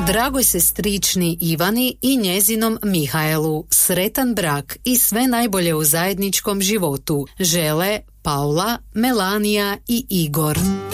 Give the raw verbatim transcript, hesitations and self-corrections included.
Dragoj sestrični Ivani i njezinom Mihaelu sretan brak i sve najbolje u zajedničkom životu žele Paula, Melanija i Igor.